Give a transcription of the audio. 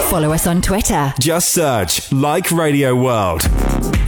Follow us on Twitter. Just search Like Radio World.